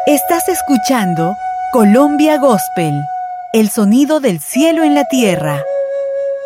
Estás escuchando Colombia Gospel, el sonido del cielo en la tierra.